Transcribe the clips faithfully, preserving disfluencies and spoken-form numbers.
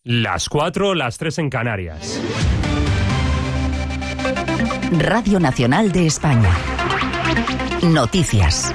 Las cuatro, las tres en Canarias. Radio Nacional de España. Noticias.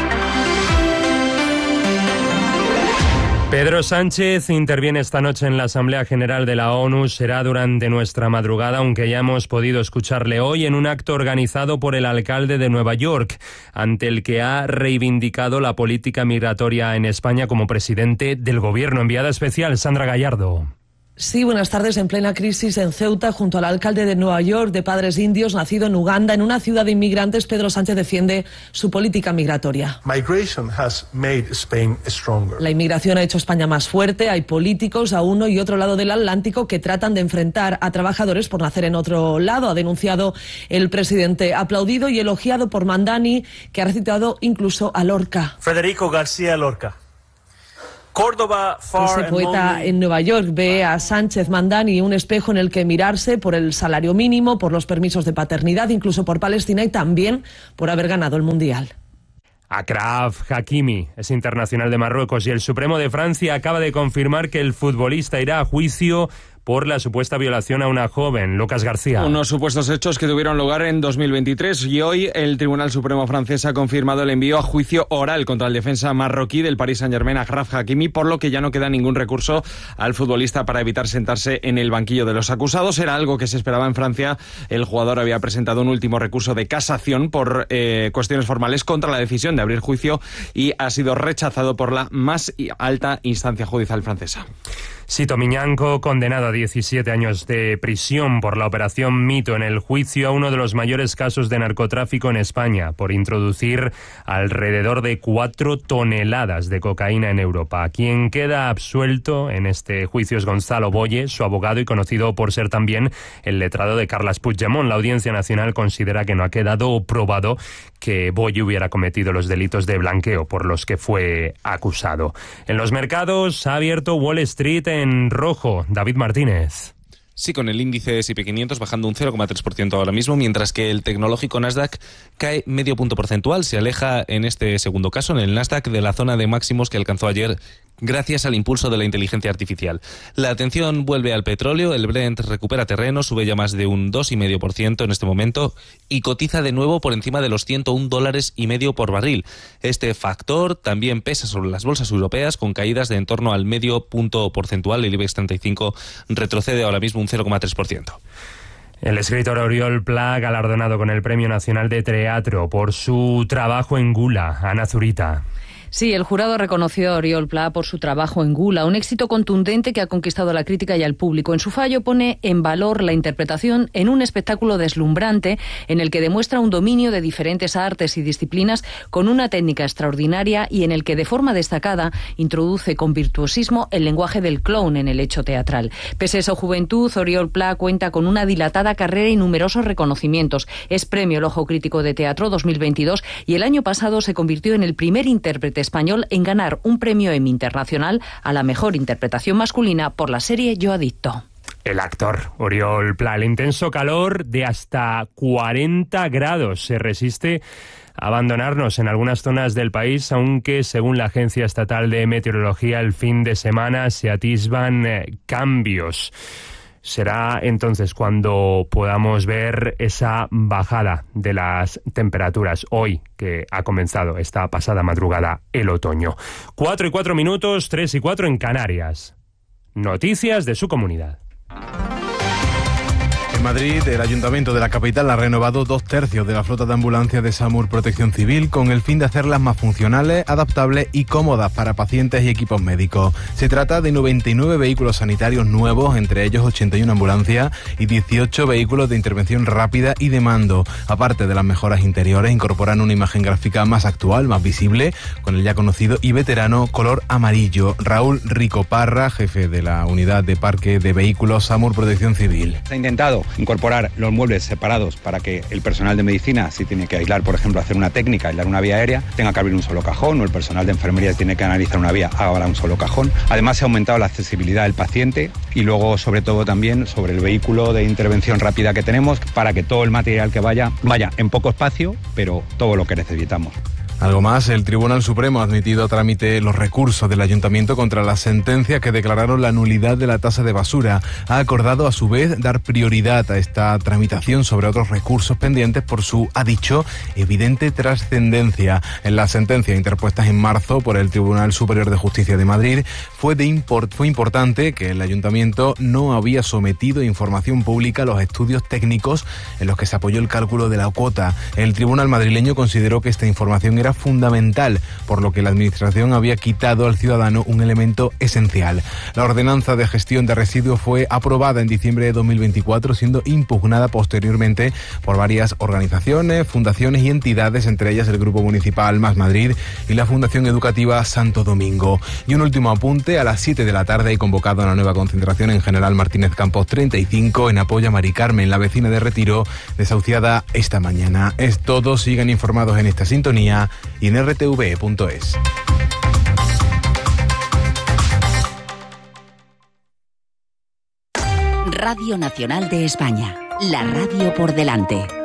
Pedro Sánchez interviene esta noche en la Asamblea General de la ONU. Será durante nuestra madrugada, aunque ya hemos podido escucharle hoy en un acto organizado por el alcalde de Nueva York, ante el que ha reivindicado la política migratoria en España como presidente del gobierno. Enviada especial, Sandra Gallardo. Sí, buenas tardes. En plena crisis en Ceuta, junto al alcalde de Nueva York, de padres indios, nacido en Uganda, en una ciudad de inmigrantes, Pedro Sánchez defiende su política migratoria. Migration has made Spain stronger. La inmigración ha hecho España más fuerte. Hay políticos a uno y otro lado del Atlántico que tratan de enfrentar a trabajadores por nacer en otro lado, ha denunciado el presidente, aplaudido y elogiado por Mandani, que ha recitado incluso a Lorca. Federico García Lorca. Córdoba, Ese poeta en Nueva York ve a Sánchez Mandani un espejo en el que mirarse por el salario mínimo, por los permisos de paternidad, incluso por Palestina y también por haber ganado el Mundial. Achraf Hakimi es internacional de Marruecos y el Supremo de Francia acaba de confirmar que el futbolista irá a juicio por la supuesta violación a una joven. Lucas García. Unos supuestos hechos que tuvieron lugar en dos mil veintitrés y hoy el Tribunal Supremo francés ha confirmado el envío a juicio oral contra el defensa marroquí del Paris Saint-Germain, Achraf Hakimi, por lo que ya no queda ningún recurso al futbolista para evitar sentarse en el banquillo de los acusados. Era algo que se esperaba en Francia. El jugador había presentado un último recurso de casación por eh, cuestiones formales contra la decisión de abrir juicio y ha sido rechazado por la más alta instancia judicial francesa. Sito Miñanco, condenado a diecisiete años de prisión por la operación Mito en el juicio a uno de los mayores casos de narcotráfico en España, por introducir alrededor de cuatro toneladas de cocaína en Europa. Quien queda absuelto en este juicio es Gonzalo Boye, su abogado y conocido por ser también el letrado de Carles Puigdemont. La Audiencia Nacional considera que no ha quedado probado que Boye hubiera cometido los delitos de blanqueo por los que fue acusado. En los mercados ha abierto Wall Street en rojo. David Martínez. Sí, con el índice ese y pe quinientos bajando un cero coma tres por ciento ahora mismo, mientras que el tecnológico Nasdaq cae medio punto porcentual. Se aleja en este segundo caso, en el Nasdaq, de la zona de máximos que alcanzó ayer gracias al impulso de la inteligencia artificial. La atención vuelve al petróleo, el Brent recupera terreno, sube ya más de un dos coma cinco por ciento en este momento y cotiza de nuevo por encima de los ciento un dólares y medio por barril. Este factor también pesa sobre las bolsas europeas con caídas de en torno al medio punto porcentual. El IBEX treinta y cinco retrocede ahora mismo un cero coma tres por ciento. El escritor Oriol Pla, galardonado con el Premio Nacional de Teatro por su trabajo en Gula. Ana Zurita. Sí, el jurado reconoció a Oriol Pla por su trabajo en Gula, un éxito contundente que ha conquistado a la crítica y al público. En su fallo pone en valor la interpretación en un espectáculo deslumbrante en el que demuestra un dominio de diferentes artes y disciplinas con una técnica extraordinaria y en el que de forma destacada introduce con virtuosismo el lenguaje del clown en el hecho teatral. Pese a su juventud, Oriol Pla cuenta con una dilatada carrera y numerosos reconocimientos. Es Premio El Ojo Crítico de Teatro dos mil veintidós y el año pasado se convirtió en el primer intérprete español en ganar un premio Emmy Internacional a la mejor interpretación masculina por la serie Yo Adicto. El actor Oriol Pla, el intenso calor de hasta cuarenta grados se resiste a abandonarnos en algunas zonas del país, aunque según la Agencia Estatal de Meteorología el fin de semana se atisban eh, cambios. Será entonces cuando podamos ver esa bajada de las temperaturas hoy que ha comenzado esta pasada madrugada el otoño. Cuatro y cuatro minutos, tres y cuatro en Canarias. Noticias de su comunidad. En Madrid, el Ayuntamiento de la capital ha renovado dos tercios de la flota de ambulancias de SAMUR Protección Civil con el fin de hacerlas más funcionales, adaptables y cómodas para pacientes y equipos médicos. Se trata de noventa y nueve vehículos sanitarios nuevos, entre ellos ochenta y una ambulancias y dieciocho vehículos de intervención rápida y de mando. Aparte de las mejoras interiores, incorporan una imagen gráfica más actual, más visible, con el ya conocido y veterano color amarillo. Raúl Rico Parra, jefe de la unidad de parque de vehículos SAMUR Protección Civil. Se ha intentado incorporar los muebles separados para que el personal de medicina, si tiene que aislar, por ejemplo, hacer una técnica, aislar una vía aérea, tenga que abrir un solo cajón, o el personal de enfermería tiene que analizar una vía, haga un solo cajón. Además, se ha aumentado la accesibilidad del paciente y luego, sobre todo, también sobre el vehículo de intervención rápida que tenemos para que todo el material que vaya, vaya en poco espacio, pero todo lo que necesitamos. Algo más, el Tribunal Supremo ha admitido a trámite los recursos del Ayuntamiento contra las sentencias que declararon la nulidad de la tasa de basura. Ha acordado a su vez dar prioridad a esta tramitación sobre otros recursos pendientes por su, ha dicho, evidente trascendencia. En las sentencias interpuestas en marzo por el Tribunal Superior de Justicia de Madrid fue, de import, fue importante que el Ayuntamiento no había sometido información pública a los estudios técnicos en los que se apoyó el cálculo de la cuota. El Tribunal madrileño consideró que esta información era fundamental, por lo que la Administración había quitado al ciudadano un elemento esencial. La ordenanza de gestión de residuos fue aprobada en diciembre de dos mil veinticuatro, siendo impugnada posteriormente por varias organizaciones, fundaciones y entidades, entre ellas el Grupo Municipal Más Madrid y la Fundación Educativa Santo Domingo. Y un último apunte, a las siete de la tarde hay convocado una nueva concentración en General Martínez Campos treinta y cinco en apoyo a Mari Carmen, la vecina de Retiro, desahuciada esta mañana. Es todo, sigan informados en esta sintonía y en r t v punto es. Radio Nacional de España, la radio por delante.